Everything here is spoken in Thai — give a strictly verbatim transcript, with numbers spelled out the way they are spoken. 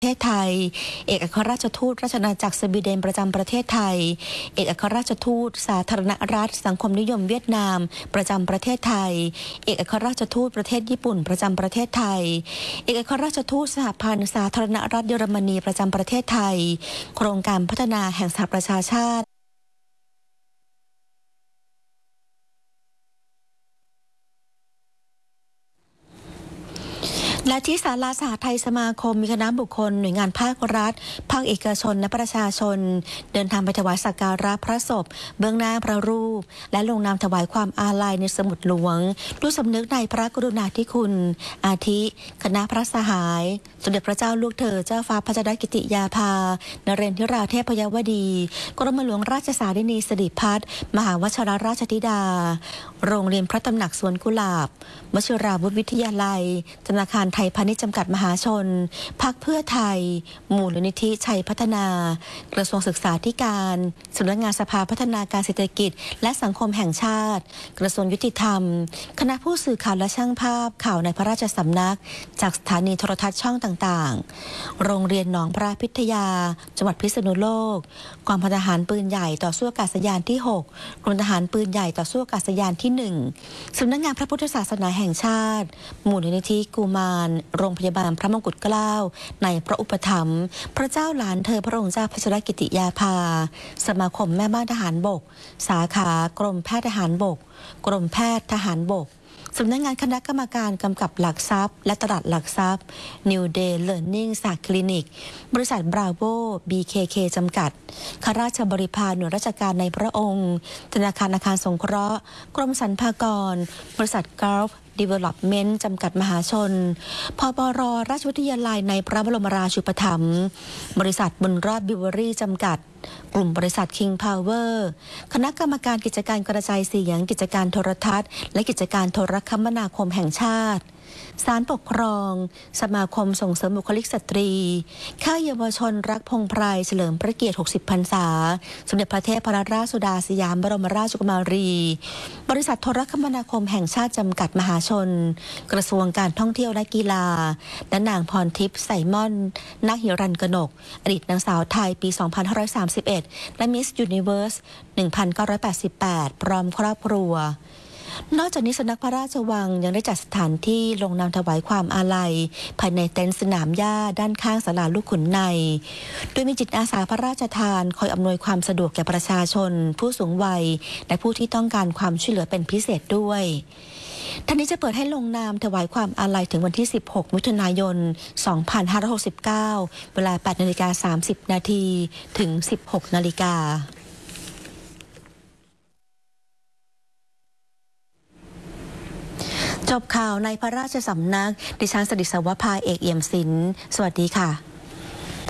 ประเทศไทยเอกอัครราชทูตราชอาณาจักรสวีเดนประจำประเทศไทยเอกอัครราชทูตสาธารณรัฐสังคมนิยมเวียดนามประจำประเทศไทยเอกอัครราชทูตประเทศญี่ปุ่นประจำประเทศไทยเอกอัครราชทูตสหพันธ์สาธารณรัฐเยอรมนีประจำประเทศไทยโครงการพัฒนาแห่งสหประชาชาติและที่ศาลาสหไทยสมาคมมีคณะบุคคลหน่วยงานภาครัฐภาคเอกชนและประชาชนเดินทางไปถวายสักการะพระศพเบื้องหน้าพระรูปและลงนามถวายความอาลัยในสมุดหลวงด้วยสำนึกในพระกรุณาธิคุณอาทิคณะพระสหายสมเด็จพระเจ้าลูกเธอเจ้าฟ้าพัชรกิติยาภานเรนทิราเทพยวดีกรมหลวงราชสารินีสิริพัฒน์มหาวชิรราชธิดาโรงเรียนพระตำหนักสวนกุหลาบวชิราวุธวิทยาลัยธนาคารไทยพาณิชย์จำกัดมหาชนพรรคเพื่อไทยมูลนิธิชัยพัฒนากระทรวงศึกษาธิการสำนักงานสภาพัฒนาการเศรษฐกิจและสังคมแห่งชาติกระทรวงยุติธรรมคณะผู้สื่อข่าวและช่างภาพข่าวในพระราชสำนักจากสถานีโทรทัศน์ช่องต่างๆโรงเรียนหนองพระพิทยาจังหวัดพิษณุโลกกองพันทหารปืนใหญ่ต่อสู้อากาศยานที่หกกรมทหารปืนใหญ่ต่อสู้อากาศยานที่หนึ่งสำนักงานพระพุทธศาสนาแห่งชาติมูลนิธิกุมารโรงพยาบาลพระมงกุฎเกล้าในพระอุปถัมภ์พระเจ้าหลานเธอพระองค์เจ้าพัชรกิติยาภาสมาคมแม่บ้านทหารบกสาขากรมแพทย์ทหารบกกรมแพทย์ทหารบกสำนักงานคณะกรรมการกำกับหลักทรัพย์และตลาดหลักทรัพย์ New Day Learning ศาสตร์คลินิกบริษัท Bravo บี เค เค จำกัดข้าราชบริพารหน่วยราชการในพระองค์ธนาคารอาคารสงเคราะห์กรมสรรพากรบริษัท Gulf Development จำกัดมหาชนพปรราชวิทยาลัยในพระบรมราชูปถัมภ์บริษัทบุญรอดบิวเวอรี่จำกัดกลุ่มบริษัท King Power คณะกรรมการกิจการกระจายเสียงกิจการโทรทัศน์และกิจการโทรคมนาคมแห่งชาติศาลปกครองสมาคมส่งเสริมบุคลิกสตรีค่ายเยาวชนรักพงไพรเฉลิมพระเกียรติหกสิบพรรษาสมเด็จพระเทพรัตนราชสุดาสยามบรมราชกุมารีบริษัทโทรคมนาคมแห่งชาติจำกัดมหาชนกระทรวงการท่องเที่ยวและกีฬาและนางพรทิพย์ไสมอนนักหิรัญกนกอดีตนางสาวไทยปีสองพันห้าร้อยสามสิบเอ็ดและมิสยูนิเวิร์สหนึ่งพันเก้าร้อยแปดสิบแปดพร้อมครอบครัวนอกจากนี้สำนักพระราชวังยังได้จัดสถานที่ลงนามถวายความอาลัยภายในเต็นท์สนามหญ้าด้านข้างศาลาลูกขุนในโดยมีจิตอาสาพระราชทานคอยอำนวยความสะดวกแก่ประชาชนผู้สูงวัยและผู้ที่ต้องการความช่วยเหลือเป็นพิเศษด้วยท่านนี้จะเปิดให้ลงนามถวายความอาลัยถึงวันที่สิบหกมิถุนายนสองพันห้าร้อยหกสิบเก้าเวลา แปดนาฬิกาสามสิบนาทีถึง สิบหกนาฬิกาจบข่าวในพระราชสำนักดิฉันสดิษวภาเอกเอี่ยมศิลป์สวัสดีค่ะ